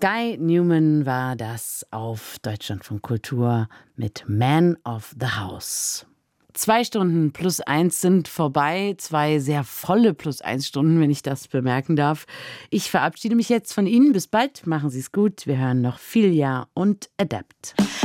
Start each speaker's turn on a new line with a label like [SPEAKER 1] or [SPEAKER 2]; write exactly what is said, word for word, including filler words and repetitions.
[SPEAKER 1] Guy Newman war das auf Deutschlandfunk Kultur mit Man of the House. Zwei Stunden plus eins sind vorbei. Zwei sehr volle plus eins Stunden, wenn ich das bemerken darf. Ich verabschiede mich jetzt von Ihnen. Bis bald. Machen Sie es gut. Wir hören noch Filia und Adapt.